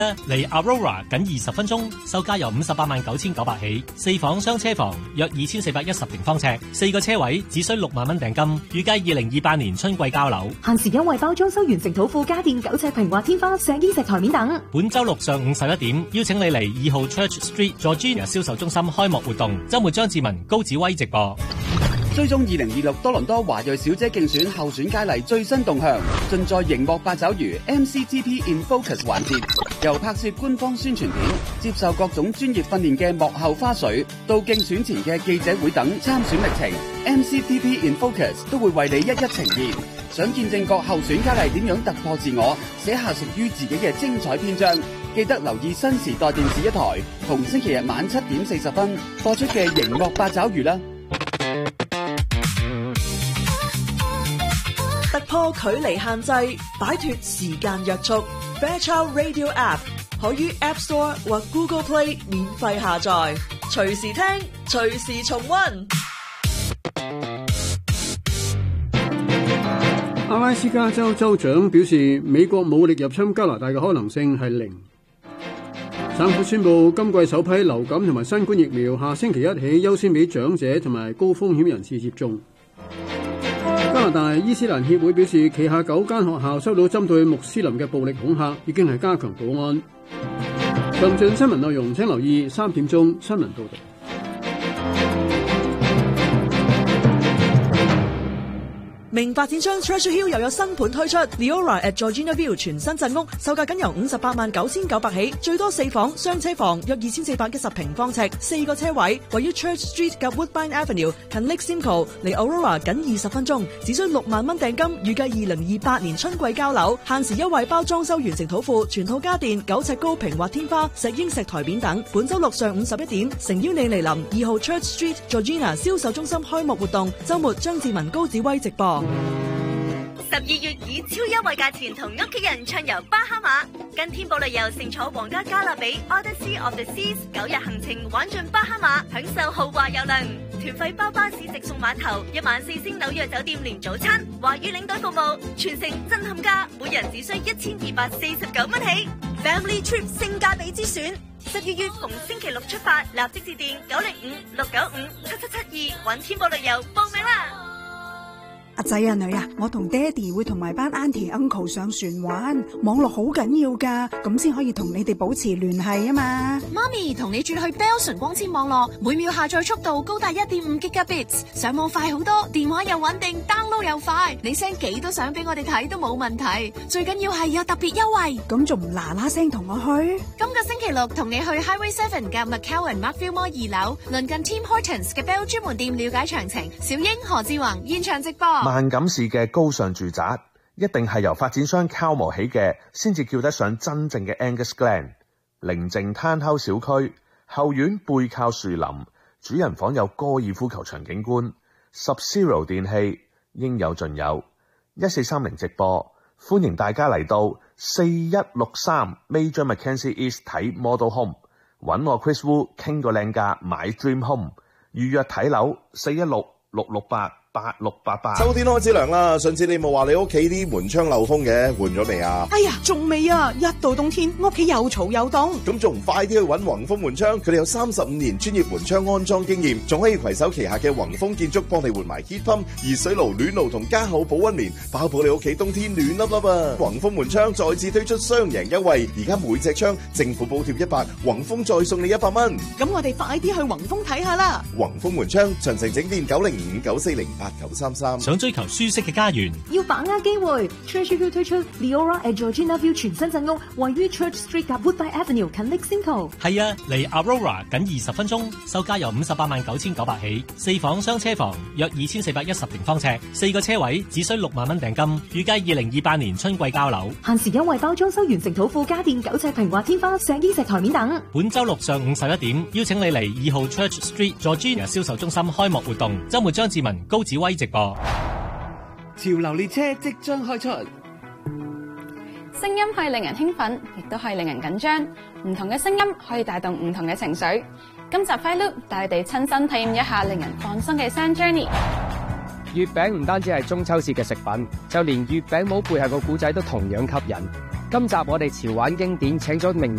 離 Aurora 僅20分鐘，售價由589900起，4房雙車房，約2410平方尺，4個車位，只需6萬蚊訂金，預計2028年春季交樓。 限時優惠包裝修完成土庫家電9尺平滑天花石英石台面等。 本周六上午11點，邀請你嚟2號 Church Street Georgina 銷售中心開幕活動，周末張志文、高子威直播。 追蹤2026多倫多華裔小姐競選候選佳麗最新動向，盡在熒幕八爪魚 MCTP in Focus 環節，由拍攝官方宣傳片、接受各種專業訓練嘅幕後花絮，到競選前嘅記者會等參選歷程 ，MCTP in Focus 都會為你一一呈現。想見證各候選佳麗點樣突破自我，寫下屬於自己嘅精彩篇章，記得留意新時代電視一台，同星期日晚7點40分播出嘅熒幕八爪魚啦。 突破距離限制，擺脫時間約束。Fairchild Radio App 可於 App Store 或 Google Play 免費下載，隨時聽，隨時重溫。 阿拉斯加州州長表示，美國武力入侵加拿大嘅可能性係0。省府宣布，今季首批流感同埋新冠疫苗下星期一起優先俾長者同埋高風險人士接種。加拿大伊斯蘭協會表示，旗下9間學校收到針對穆斯林嘅暴力恐嚇，已經係加強保安。詳盡新聞內容請留意3點鐘新聞報道。 明發展商 Treasure Hill 又有新盤推出 Leora at Georgina View 全新鎮屋，售價僅由589900起，最多4房雙車房，約2410平方尺，4個車位，位於 Church Street 及 Woodbine Avenue， 近 Lake Simcoe， 離 Aurora 僅20分鐘，只需6萬蚊訂金，預計2028年春季交樓，限時優惠包裝修完成土庫，全套家電9尺高平滑天花、石英石台面等。本周六上午11點，誠邀你嚟臨2號 Church Street Georgina 銷售中心開幕活動，周末張志文、高子威直播。 12月以超優惠價錢同屋企人暢遊巴哈馬，跟天寶旅遊乘坐皇家加勒比 Odyssey of the Seas 9日行程玩盡巴哈馬，享受豪華郵輪，團費包巴士直送碼頭，1晚4星紐約酒店連早餐，華語領隊服務，全程震撼價，每人只需1249蚊起。Family Trip 性價比之選，12月逢星期六出發，立即致電905-695-7772揾天寶旅遊報名啦！ 阿仔啊女啊，我同爹哋會同埋班 auntie uncle 上船玩，網絡好緊要噶，咁先可以同你哋保持聯繫啊嘛。 媽咪同你轉去 Bell 純光纖網絡，每秒下載速度高達 1.5 Gigabits， 上網快好多，電話又穩定 ，download 又快，你 send 幾多相俾我哋睇都冇問題，最緊要係有特別優惠。 咁仲唔嗱嗱聲同我去？ 今個星期六同你去 Highway 7嘅 McCowan Markville Mall 2樓，鄰近 Tim Hortons 嘅 Bell 專門店了解詳情。小英、何志宏現場直播。 萬錦市嘅高尚住宅一定係由發展商 Calmo 起嘅，先至叫得上真正嘅 Angus Glen。寧靜攤口小區，後院背靠樹林，主人房有高爾夫球場景觀，Sub-Zero 電器應有盡有。1430直播，歡迎大家嚟到4163 Major Mackenzie East 睇 Model Home， 揾我 Chris Wu 傾個靚價買 Dream Home， 預約睇樓416-668-8688。 秋天開始涼啦，上次你冇話你屋企啲門窗漏風嘅，換咗未啊？ 哎呀，仲未啊！一到冬天，屋企又嘈又凍。 咁仲唔快啲去揾宏豐門窗？佢哋有35年專業門窗安裝經驗，仲可以攜手旗下嘅宏豐建築幫你換埋 heat pump、熱水爐、暖爐同加厚保溫棉，包保你屋企冬天暖粒粒啊！宏豐門窗再次推出雙贏優惠，而家每隻窗政府補貼100，宏豐再送你100蚊。 咁我哋快啲去宏豐睇下啦！ 宏豐門窗詳情整電905-940-8933。 想追求舒適嘅家園， 要把握機會。Treasure Hill 推出 Leora at Georgina View 全新鎮屋，位於 Church Street 及 Woodbine Avenue， 近 Lake Simcoe。 係啊，離 Aurora 僅20分鐘，售價由589900起，4房雙車房，約2410平方尺，4個車位，只需6萬蚊訂金，預計2028年春季交樓。 限時優惠包裝修完成土庫家電9尺平滑天花、石英石台面等。 本周六上午11點，邀請你嚟2號 Church Street Georgina 銷售中心開幕活動，周末張志文、高子威直播。 潮流列車即將開出， 聲音可以令人興奮，亦都可以令人緊張。唔同嘅聲音可以帶動唔同嘅情緒。今集 Fight Loop 帶你哋親身體驗一下令人放鬆嘅 Sound Journey。 月餅唔單止係中秋節嘅食品，就連月餅帽背後個故仔都同樣吸引。 今集我哋潮玩經典請咗名